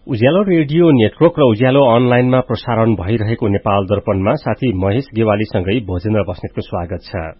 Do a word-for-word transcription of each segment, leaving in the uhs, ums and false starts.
उज्यालो radio network र उज्यालो अनलाइनमा प्रसारण भइरहेको नेपाल दर्पणमा साथी महेश गेवालीसँगै भोजेन्द्र बस्नेतको स्वागत छ।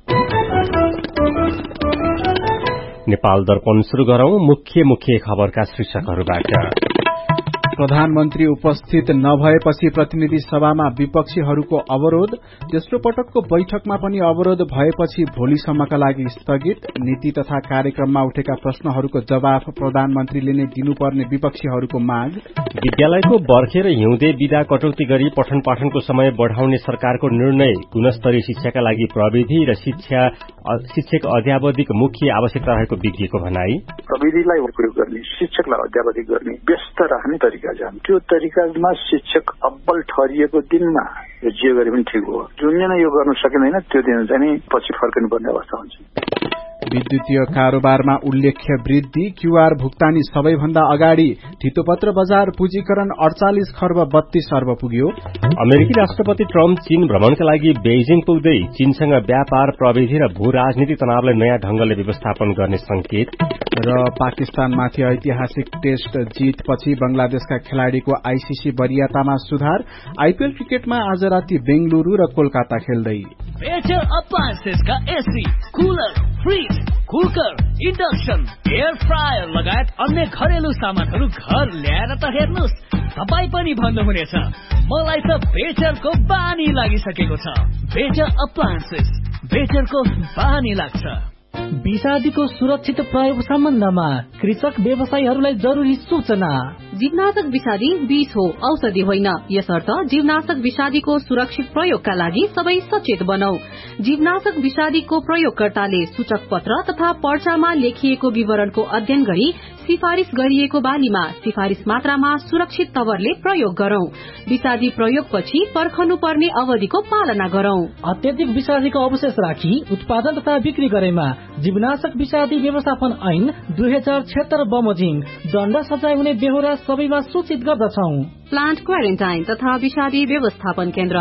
नेपाल दर्पण शुरू गरौं मुख्य मुख्य खबरका शीर्षकहरूबाट। प्रधानमन्त्री उपस्थित नभएपछि प्रतिनिधि सभामा विपक्षीहरूको अवरोध, तेस्रो पटकको बैठकमा पनि अवरोध भएपछि भोलिसम्मका लागि स्थगित। नीति तथा कार्यक्रममा उठेका प्रश्नहरूको जवाफ प्रधानमन्त्रीले नै दिनुपर्ने विपक्षीहरूको माग। विद्यालयको बर्खे र हिउँदे विदा कटौती गरी पठन पाठनको समय बढ़ाउने सरकारको निर्णय। गुणस्तरीय शिक्षाका लागि प्रविधि र शिक्षा शिक्षक अध्यावधिक मुख्य आवश्यकता रहेको विज्ञको भनाई। प्रविधिलाई उपयोग गर्ने, शिक्षकलाई अध्यावधिक गर्ने, व्यस्त राख्ने तरिका छ। त्यो तरिकामा शिक्षक अब्बल ठहरिएको दिनमा यो जे गरे पनि ठिक हो। जुन दिन यो गर्न सकिँदैन त्यो दिन चाहिँ पछि फर्किनुपर्ने अवस्था हुन्छ। विद्युतीय कारोबारमा उल्लेख्य वृद्धि, क्यूआर भुक्तानी सबैभन्दा अगाडि। धितोपत्र बजार पुँजीकरण अडचालिस खर्ब बत्तीस अर्ब पुग्यो। अमेरिकी राष्ट्रपति ट्रम्प चीन भ्रमणका लागि बेइजिङ पुग्दै चीनसँग व्यापार, प्रविधि र भू राजनीतिक तनावलाई नयाँ ढंगले व्यवस्थापन गर्ने संकेत। र पाकिस्तानमाथि ऐतिहासिक टेस्ट जितपछि बंगलादेशका खेलाड़ीको आईसीसी वरियतामा सुधार। आईपीएल क्रिकेटमा आज राति बेंगलुरू र कोलकाता खेल्दै। Better अप्लायन्सेसका AC, cooler, fridge, cooker, induction, air fryer लगायत अन्य घरेलु सामानहरू घर ल्याएर त हेर्नुस्, तपाई पनि भन्नुहुनेछ मलाई त बेटरको बानी लागिसकेको छ। बेटर अप्लायन्सेस, बेटरको बानी लाग्छ। विषादीको सुरक्षित प्रयोग सम्बन्धमा कृषक व्यवसायीहरूलाई जरुरी सूचना। जीवनाशक विषादी विष हो, औषधि होइन। यसर्थ जीवनाशक विषादीको सुरक्षित प्रयोगका लागि सबै सचेत बनौ। जीवनाशक विषादीको प्रयोगकर्ताले सूचक पत्र तथा पर्चामा लेखिएको विवरणको अध्ययन गरी सिफारिश गरिएको बालीमा सिफारिश मात्रामा सुरक्षित तवरले प्रयोग गरौं। विषादी प्रयोगपछि पर्खनु पर्ने अवधिको पालना गरौं। अत्यधिक विषादीको अवशेष राखी उत्पादन तथा बिक्री गरेमा जीवनाशक विषादी व्यवस्थापन ऐन दुई हजार छिहत्तर बमोजिम दण्ड सजाय हुने बेहोरा सबैमा सूचित गर्दछौ। प्लान्ट क्वारेन्टाइन तथा विषादी व्यवस्थापन केन्द्र।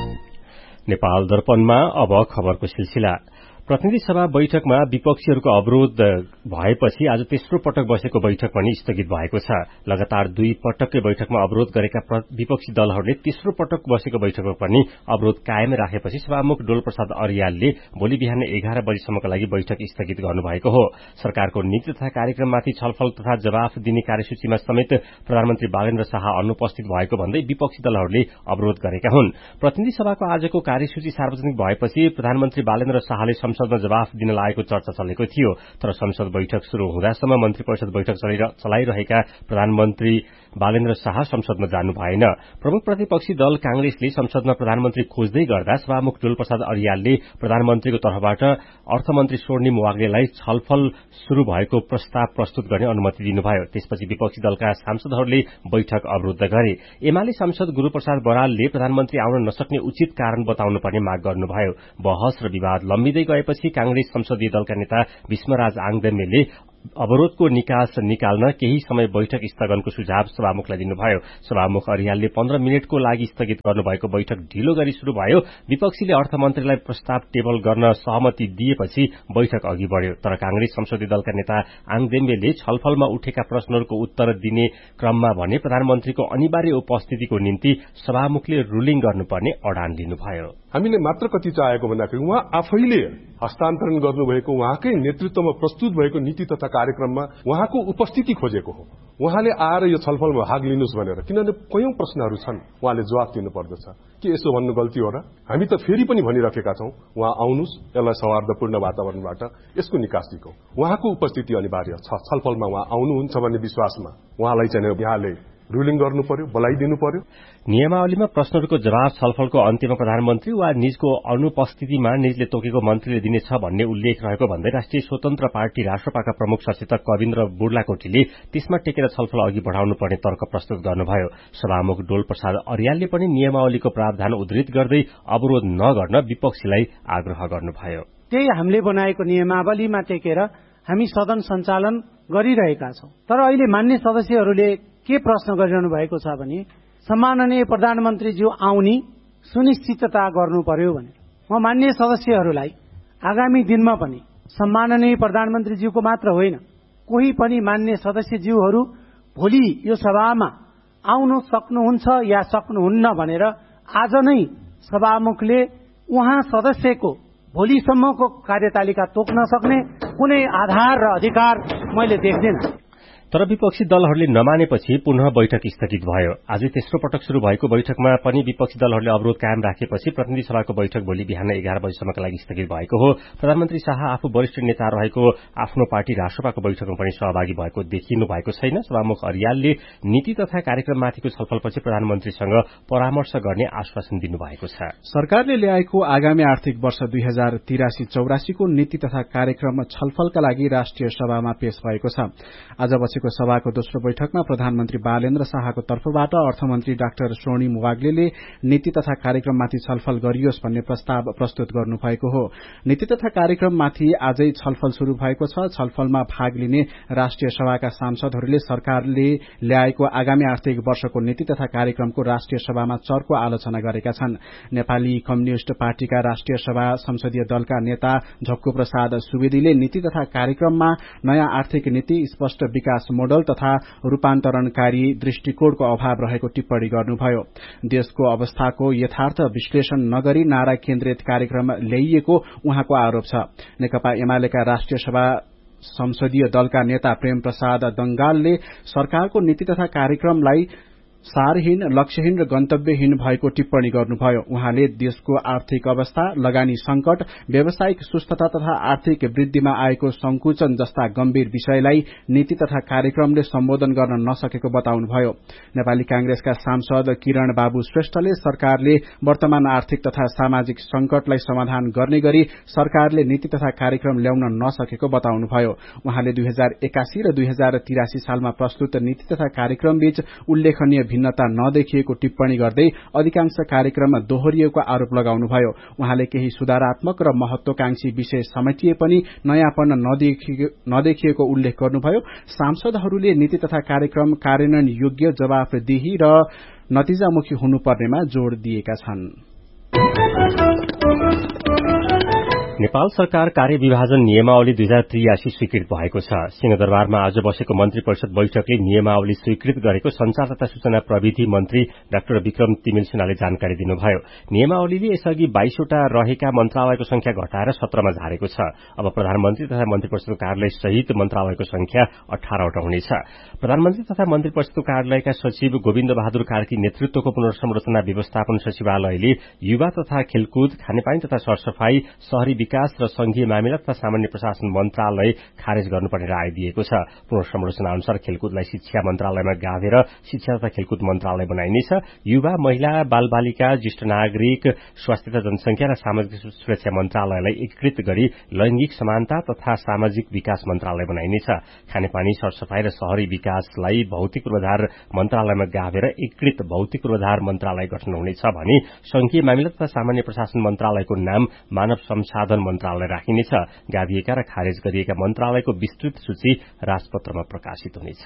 नेपाल दर्पणमा अब खबरको सिलसिला। प्रतिनिधि सभा बैठकमा विपक्षीहरूको अवरोध भएपछि आज तेस्रो पटक बसेको बैठक पनि स्थगित भएको छ। लगातार दुई पटककै बैठकमा अवरोध गरेका विपक्षी दलहरूले तेस्रो पटक बसेको बैठकमा पनि अवरोध कायम राखेपछि सभामुख डोल प्रसाद अर्यालले भोलि बिहान एघार बजीसम्मका लागि बैठक स्थगित गर्नुभएको हो। सरकारको नीति तथा कार्यक्रममाथि छलफल तथा जवाफ दिने कार्यसूचीमा समेत प्रधानमन्त्री बालेन्द्र शाह अनुपस्थित भएको भन्दै विपक्षी दलहरूले अवरोध गरेका हुन्। प्रतिनिधि सभाको आजको कार्यसूची सार्वजनिक भएपछि प्रधानमन्त्री बालेन्द्र शाहले संसदमा जवाफ दिन लागेको चर्चा चलेको थियो। तर संसद बैठक शुरू हुँदासम्म मन्त्री परिषद बैठक चलाइरहेका प्रधानमन्त्री बालेन्द्र शाह संसदमा जानु भएन। प्रमुख प्रतिपक्षी दल कांग्रेसले संसदमा प्रधानमन्त्री खोज्दै गर्दा सभामुख डोल प्रसाद अर्यालले प्रधानमन्त्रीको तर्फबाट अर्थमन्त्री स्वर्णिम वाग्लेलाई छलफल शुरू भएको प्रस्ताव प्रस्तुत गर्ने अनुमति दिनुभयो। त्यसपछि विपक्षी दलका सांसदहरूले बैठक अवरूद्ध गरे। एमाले सांसद गुरूप्रसाद बरालले प्रधानमन्त्री आउन नसक्ने उचित कारण बताउनु पर्ने माग गर्नुभयो। बहस र विवाद लम्बिँदै गएपछि कांग्रेस संसदीय दलका नेता भीष्मराज आङदेमेले अवरोधको निकास निकाल्न केही समय बैठक स्थगनको सुझाव सभामुखलाई दिनुभयो। सभामुख अर्यालले पन्ध्र मिनटको लागि स्थगित गर्नुभएको बैठक ढिलो गरी शुरू भयो। विपक्षीले अर्थमन्त्रीलाई प्रस्ताव टेबल गर्न सहमति दिएपछि बैठक अघि बढ़्यो। तर कांग्रेस संसदीय दलका नेता आङदेमेले छलफलमा उठेका प्रश्नहरूको उत्तर दिने क्रममा भने प्रधानमन्त्रीको अनिवार्य उपस्थितिको निम्ति सभामुखले रुलिङ गर्नुपर्ने अडान लिनुभयो। हामीले मात्र कति चाहेको भन्दाखेरि उहाँ आफैले हस्तान्तरण गर्नुभएको उहाँकै नेतृत्वमा प्रस्तुत भएको नीति तथा कार्यक्रममा उहाँको उपस्थिति खोजेको हो। उहाँले आएर यो छलफलमा भाग लिनुहोस् भनेर, किनभने कयौं प्रश्नहरू छन्, उहाँले जवाफ दिनु पर्दछ। के यसो भन्नु गल्ती हो र? हामी त फेरि पनि भनिराखेका छौं, उहाँ आउनुहोस्, यसलाई सौहार्दपूर्ण वातावरणबाट यसको निकास दिगौं। उहाँको उपस्थिति अनिवार्य छ। छलफलमा उहाँ आउनुहुन्छ भन्ने विश्वासमा उहाँलाई चाहिँ यहाँले रुलिङ गर्नु पर्यो, बोलाइदिनु पर्यो। नियमावलीमा प्रश्नहरूको जवाब छलफलको अन्त्यमा प्रधानमन्त्री वा निजको अनुपस्थितिमा निजले तोकेको मन्त्रीले दिनेछ भन्ने उल्लेख रहेको भन्दै राष्ट्रिय स्वतन्त्र पार्टी राष्ट्रपाका प्रमुख सचेतक कविन्द्र बुर्लाकोटीले त्यसमा टेकेर छलफल अघि बढ़ाउनु पर्ने तर्क प्रस्तुत गर्नुभयो। सभामुख डोल प्रसाद अर्यालले पनि नियमावलीको प्रावधान उद्धृत गर्दै अवरोध नगर्न विपक्षीलाई आग्रह गर्नुभयो। त्यही हामीले बनाएको नियमावलीमा टेकेर हामी सदन सञ्चालन गरिरहेका छौं। तर अहिले मान्य सदस्यहरूले के प्रश्न गरिरहनु भएको छ भने सम्माननीय प्रधानमन्त्रीज्यू आउने सुनिश्चितता गर्नु पर्यो भने म मान्य सदस्यहरूलाई आगामी दिनमा पनि सम्माननीय प्रधानमन्त्रीज्यूको मात्र होइन, कोही पनि मान्य सदस्यज्यूहरू भोलि यो सभामा आउनु सक्नुहुन्छ या सक्नुहुन्न भनेर आज नै सभामुखले उहाँ सदस्यको भोलिसम्मको कार्यतालिका तोक्न सक्ने कुनै आधार र अधिकार मैले देख्दिनँ। तर विपक्षी दलहरूले नमानेपछि पुनः बैठक स्थगित भयो। आज तेस्रो पटक शुरू भएको बैठकमा पनि विपक्षी दलहरूले अवरोध कायम राखेपछि प्रतिनिधि सभाको बैठक भोलि बिहान एघार बजीसम्मका लागि स्थगित भएको हो। प्रधानमन्त्री शाह आफू वरिष्ठ नेता रहेको आफ्नो पार्टी राष्ट्रसभाको बैठकमा पनि सहभागी भएको देखिनु भएको छैन। सभामुख अरियालले नीति तथा कार्यक्रममाथिको छलफलपछि प्रधानमन्त्रीसँग परामर्श गर्ने आश्वासन दिनुभएको छ। सरकारले ल्याएको आगामी आर्थिक वर्ष दुई हजार तिरासी चौरासीको नीति तथा कार्यक्रम छलफलका लागि राष्ट्रिय सभामा पेश भएको छ। आज बसेको सभाको दोस्रो बैठकमा प्रधानमन्त्री बालेन्द्र शाहको तर्फबाट अर्थमन्त्री डाक्टर स्वर्णिम वाग्लेले नीति तथा कार्यक्रममाथि छलफल गरियोस् भन्ने प्रस्ताव प्रस्तुत गर्नुभएको हो। नीति तथा कार्यक्रममाथि आजै छलफल शुरू भएको छ। छलफलमा भाग लिने राष्ट्रिय सभाका सांसदहरूले सरकारले ल्याएको आगामी आर्थिक वर्षको नीति तथा कार्यक्रमको राष्ट्रिय सभामा चर्को आलोचना गरेका छन्। नेपाली कम्युनिष्ट पार्टीका राष्ट्रिय सभा संसदीय दलका नेता झक्कु प्रसाद सुवेदीले नीति तथा कार्यक्रममा नयाँ आर्थिक नीति, स्पष्ट विकास मोडल तथा रूपान्तरणकारी दृष्टिकोणको अभाव रहेको टिप्पणी गर्नुभयो। देशको अवस्थाको यथार्थ विश्लेषण नगरी नारा केन्द्रित कार्यक्रम ल्याइएको उहाँको आरोप छ। नेकपा एमालेका राष्ट्रिय सभा संसदीय दलका नेता प्रेम प्रसाद दंगालले सरकारको नीति तथा कार्यक्रमलाई सारहीन, लक्ष्यहीन र गन्तव्यहीन भएको टिप्पणी गर्नुभयो। उहाँले देशको आर्थिक अवस्था, लगानी संकट, व्यावसायिक सुस्तता तथा आर्थिक वृद्धिमा आएको संकुचन जस्ता गम्भीर विषयलाई नीति तथा कार्यक्रमले सम्बोधन गर्न नसकेको बताउनुभयो। नेपाली कांग्रेसका सांसद किरण बाबु श्रेष्ठले सरकारले वर्तमान आर्थिक तथा सामाजिक संकटलाई समाधान गर्ने गरी सरकारले नीति तथा कार्यक्रम ल्याउन नसकेको बताउनुभयो। उहाँले दुई हजार एकासी र दुई हजार तिरासी सालमा प्रस्तुत नीति तथा कार्यक्रमबीच उल्लेखनीय भिन्नता नदेखिएको टिप्पणी गर्दै अधिकांश कार्यक्रममा दोहोरिएको आरोप लगाउनुभयो। उहाँले केही सुधारात्मक र महत्वाकांक्षी विषय समेटिए पनि नयाँपन नदेखिएको उल्लेख गर्नुभयो। सांसदहरूले नीति तथा कार्यक्रम कार्यान्वयन योग्य, जवाफदेही र नतिजामुखी हुनुपर्नेमा जोड़ दिएका छन्। नेपाल सरकार कार्य विभाजन नियमावली दुई हजार त्रियासी स्वीकृत भएको छ। सिंहदरबारमा आज बसेको मन्त्री परिषद बैठकले नियमावली स्वीकृत गरेको संचार तथा सूचना प्रविधि मन्त्री डाक्टर विक्रम तिमिल सिन्हाले जानकारी दिनुभयो। नियमावलीले यसअघि बाइसवटा रहेका मन्त्रालयको संख्या घटाएर सत्रमा झारेको छ। अब प्रधानमन्त्री तथा मन्त्री परिषदको कार्यालय सहित मन्त्रालयको संख्या अठारवटा हुनेछ। प्रधानमन्त्री तथा मन्त्री परिषदको कार्यालयका सचिव गोविन्द बहादुर कार्की नेतृत्वको पुनर्संरचना व्यवस्थापन सचिवालयले युवा तथा खेलकुद, खानेपानी तथा सरसफाई, शहरी विकास र संघीय मामिला तथा सामान्य प्रशासन मन्त्रालय खारेज गर्नुपर्ने राय दिएको छ। पुनर्संरचना अनुसार खेलकुदलाई शिक्षा मन्त्रालयमा गाभेर शिक्षा तथा खेलकुद मन्त्रालय बनाइनेछ। युवा, महिला, बालबालिका, ज्येष्ठ नागरिक, स्वास्थ्य तथा जनसंख्या र सामाजिक सुरक्षा मन्त्रालयलाई एकीकृत गरी लैंगिक समानता तथा सामाजिक विकास मन्त्रालय बनाइनेछ। खानेपानी, सरसफाई र शहरी विकासलाई भौतिक पूर्वाधार मन्त्रालयमा गाभेर एकीकृत भौतिक पूर्वाधार मन्त्रालय गठन हुनेछ भने संघीय मामिला तथा सामान्य प्रशासन मन्त्रालयको नाम मानव संसाधन मन्त्रालय राखिनेछ। गाभिएका र खारेज गरिएका मन्त्रालयको विस्तृत सूची राजपत्रमा प्रकाशित हुनेछ।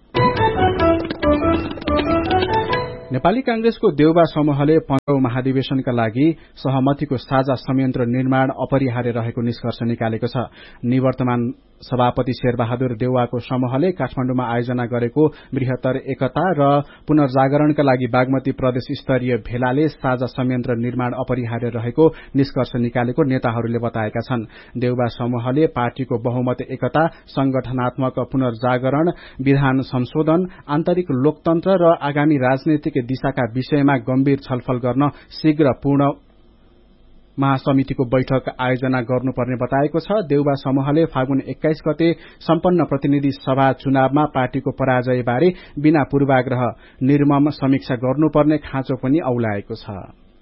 नेपाली कांग्रेसको देउबा समूहले पन्ध्रौं महाधिवेशनका लागि सहमतिको साझा संयन्त्र निर्माण अपरिहार्य रहेको निष्कर्ष निकालेको छ। निवर्तमान सभापति शेरबहादुर देउवाको समूहले काठमाण्डुमा आयोजना गरेको बृहत्तर एकता र पुनर्जागरणका लागि बागमती प्रदेश स्तरीय भेलाले साझा संयन्त्र निर्माण अपरिहार्य रहेको निष्कर्ष निकालेको नेताहरूले बताएका छन्। देउबा समूहले पार्टीको बहुमत एकता, संगठनात्मक पुनर्जागरण, विधान संशोधन, आन्तरिक लोकतन्त्र र आगामी राजनैतिक दिशाका विषयमा गम्भीर छलफल गर्न शीघ्र पूर्ण महासमितिको बैठक आयोजना गर्नुपर्ने बताएको छ। देउबा समूहले फागुन एक्काइस गते सम्पन्न प्रतिनिधि सभा चुनावमा पार्टीको पराजयबारे बिना पूर्वाग्रह निर्मम समीक्षा गर्नुपर्ने खाँचो पनि औलाएको छ।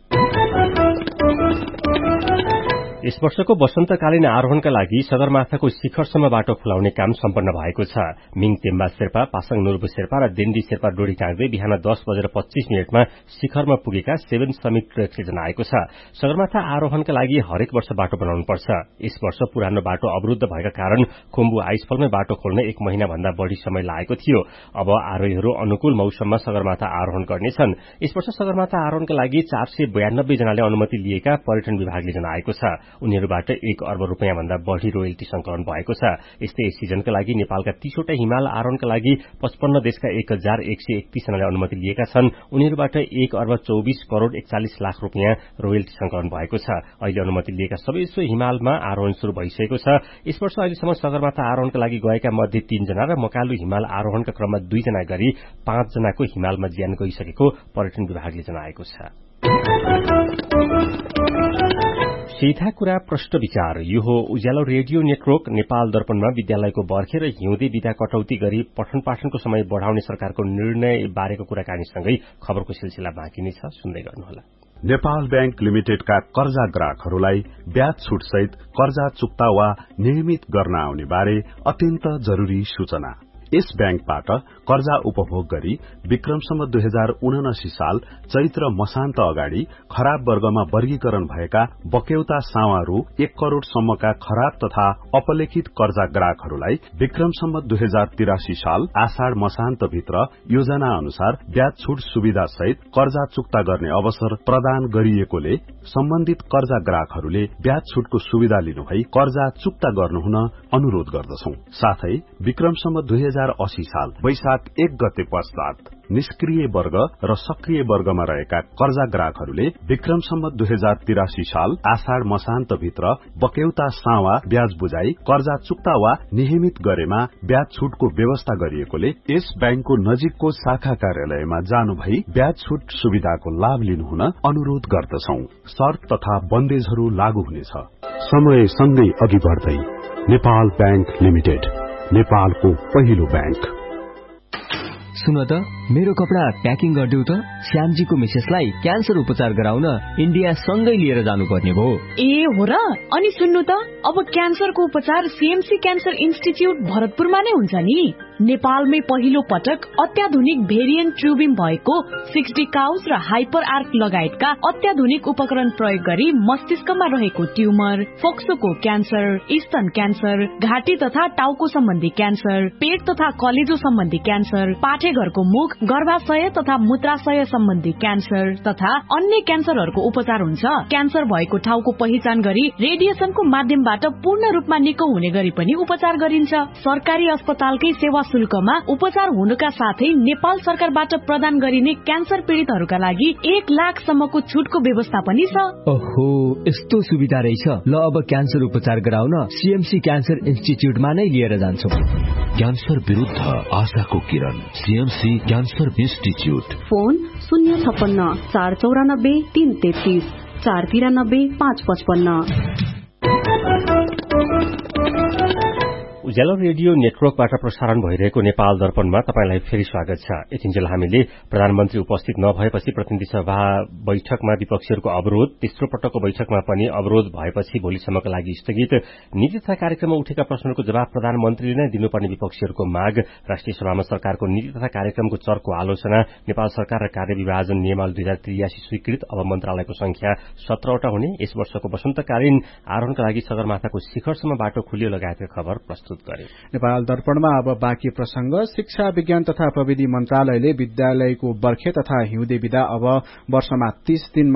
यस वर्षको वसन्तकालीन आरोहणका लागि सगरमाथाको शिखरसम्म बाटो खुलाउने काम सम्पन्न भएको छ। मिङ तेम्बा शेर्पा, पासाङ नुर्बु शेर्पा र देन्डी शेर्पा डोरी काँग्दै बिहान दस बजेर पच्चीस मिनटमा शिखरमा पुगेका सेभेन समिट ट्रेकले जनाएको छ। सगरमाथा आरोहणका लागि हरेक वर्ष बाटो बनाउनुपर्छ। यस वर्ष पुरानो बाटो अवरुद्ध भएका कारण खुम्बु आइसफलमै बाटो खोल्न एक महिना भन्दा बढ़ी समय लागेको थियो। अब आरोहीहरू अनुकूल मौसममा सगरमाथा आरोहण गर्नेछन्। यस वर्ष सगरमाथा आरोहणका लागि चार सय बयानब्बे जनाले अनुमति लिएका पर्यटन विभागले जनाएको छ। उनीहरूबाट एक अर्ब रूपियाँ भन्दा बढ़ी रोयल्टी संकलन भएको छ। यस्तै यस सिजनका लागि नेपालका तीसवटा हिमाल आरोहणका लागि पचपन्न देशका एक हजार एक सय एकतीस जनाले अनुमति लिएका छन्। उनीहरूबाट एक अर्ब चौबिस करोड़ एकचालिस लाख रूपियाँ रोयल्टी संकलन भएको छ। अहिले अनुमति लिएका सबै सो हिमालमा आरोहण शुरू भइसकेको छ। यस वर्ष अहिलेसम्म सगरमाथा आरोहणका लागि गएका मध्ये तीनजना र मकालु हिमाल आरोहणका क्रममा दुईजना गरी पाँचजनाको हिमालमा ज्यान गइसकेको पर्यटन विभागले जनाएको छ। सीधा कुरा प्रश्न विचार यो हो उज्यालो रेडियो नेटवर्क नेपाल दर्पणमा विद्यालयको बर्खे र हिउँदे विधा कटौती गरी पठन पाठनको समय बढ़ाउने सरकारको निर्णय बारेको कुराकानीसँगै खबरको सिलसिला बाँकी नै छ, सुन्दै गर्नुहोला। नेपाल बैंक लिमिटेडका कर्जा ग्राहकहरूलाई ब्याज छुट सहित कर्जा चुक्ता वा नियमित गर्न आउने बारे अत्यन्त जरूरी सूचना। यस बैंकबाट कर्जा उपभोग गरी विक्रमसम्म दुई हजार उनासी साल चैत्र मसान्त अगाडि खराब वर्गमा वर्गीकरण भएका बक्यौता सावा रु एक करोड़ सम्मका खराब तथा अपलेखित कर्जा ग्राहकहरूलाई विक्रमसम्म दुई हजार तिरासी साल आषाढ़ मसान्त भित्र योजना अनुसार ब्याज छुट सुविधा सहित कर्जा चुक्ता गर्ने अवसर प्रदान गरिएकोले सम्बन्धित कर्जा ग्राहकहरूले ब्याज छुटको सुविधा लिनुभई कर्जा चुक्ता गर्नुहुन अनुरोध गर्दछौं। साथै विक्रमसम्म दुई हजार अस्सी साल वैशाख एक गते पश्चात निष्क्रिय वर्ग र सक्रिय वर्गमा रहेका कर्जा ग्राहकहरूले विक्रमसम्म दुई हजार तिरासी साल आषाढ़ मसान्त भित्र बक्यौता सावा ब्याज बुझाई कर्जा चुक्ता वा नियमित गरेमा ब्याज छुटको व्यवस्था गरिएकोले यस बैंकको नजिकको शाखा कार्यालयमा जानु भई ब्याज छुट सुविधाको लाभ लिनुहुन अनुरोध गर्दछौं। शर्त तथा बन्देजहरू लागू हुनेछ। समय सँगै अघि बढ्दै नेपाल बैंक लिमिटेड, नेपालको पहिलो बैंक। सुन त मेरो कपडा प्याकिङ गरिदेऊ त, श्यामजीको मिसेसलाई क्यान्सर उपचार गराउन इन्डिया सँगै लिएर जानुपर्ने भयो। ए हो र? अनि सुन्नु त, अब क्यान्सरको उपचार सीएमसी क्यान्सर इन्स्टिच्युट भरतपुरमा नै हुन्छ नि। नेपालमै पहिलो पटक अत्याधुनिक भेरिएन्ट ट्युबिङ भएको सिक्सटी काउस र हाइपर आर्क लगायतका अत्याधुनिक उपकरण प्रयोग गरी मस्तिष्कमा रहेको ट्युमर, फोक्सोको क्यान्सर, स्तन क्यान्सर, घाँटी तथा टाउको सम्बन्धी क्यान्सर, पेट तथा कलेजो सम्बन्धी क्यान्सर, पाठेघरको मुख, गर्भाशय तथा मूत्राशय सम्बन्धी क्यान्सर तथा अन्य क्यान्सरहरूको उपचार हुन्छ। क्यान्सर भएको ठाउँको पहिचान गरी रेडिएसनको माध्यमबाट पूर्ण रूपमा निको हुने गरी पनि उपचार गरिन्छ। सरकारी अस्पतालकै सेवा शुल्कमा उपचार हुनुका साथै नेपाल सरकारबाट प्रदान गरिने क्यान्सर पीड़ितहरूका लागि एक लाख सम्मको छुटको व्यवस्था पनि छ। ओहो, यस्तो सुविधा रहेछ। ल अब क्यान्सर उपचार गराउन सीएमसी क्यान्सर इन्स्टिच्युटमा नै लिएर जान्छौं। क्यान्सर विरुद्ध आशाको किरण, सीएमसी क्यान्सर इन्स्टिच्युट। फोन शून्य छप्पन्न चार चौरानब्बे तीन तेत्तीस चार तिरानब्बे पाँच पचपन्न। उज्यालो रेडियो नेटवर्कबाट प्रसारण भइरहेको नेपाल दर्पणमा तपाईंलाई फेरि स्वागत छ। यतिन्जेल हामीले प्रधानमन्त्री उपस्थित नभएपछि प्रतिनिधि सभा बैठकमा विपक्षीहरूको अवरोध, तेस्रो पटकको बैठकमा पनि अवरोध भएपछि भोलिसम्मका लागि स्थगित नीति तथा कार्यक्रममा उठेका प्रश्नहरूको जवाब प्रधानमन्त्रीले नै दिनुपर्ने विपक्षीहरूको माग, राष्ट्रिय सभामा सरकारको नीति तथा कार्यक्रमको चर्को आलोचना, नेपाल सरकार र कार्यविभाजन नियमावली दुई हजार त्रियासी स्वीकृत, अब मन्त्रालयको संख्या सत्रवटा हुने, यस वर्षको वसन्तकालीन आरोहणका लागि सगरमाथाको शिखरसम्म बाटो खुलियो लगायतका खबर प्रस्तुत गरे। नेपाल दर्पणमा अब बाँकी प्रसंग। शिक्षा विज्ञान तथा प्रविधि मन्त्रालयले विद्यालयको बर्खे तथा हिउँदे विदा अब वर्षमा तीस दिन